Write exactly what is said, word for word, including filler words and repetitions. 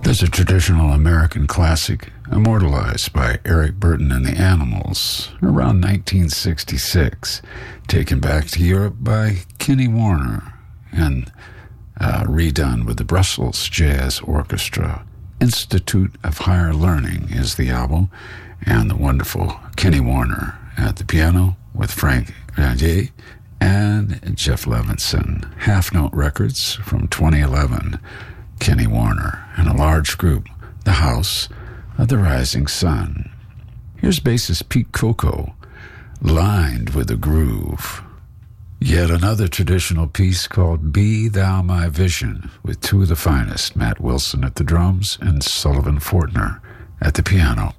There's a traditional American classic immortalized by Eric Burton and the Animals around nineteen sixty-six, taken back to Europe by Kenny Warner and uh, redone with the Brussels Jazz Orchestra. Institute of Higher Learning is the album, and the wonderful Kenny Warner at the piano with Frank Grandier and Jeff Levinson. Half Note Records from twenty eleven. Kenny Warner and a large group, the House of the Rising Sun. Here's bassist Pete Coco, Lined with a Groove. Yet another traditional piece called Be Thou My Vision, with two of the finest, Matt Wilson at the drums and Sullivan Fortner at the piano.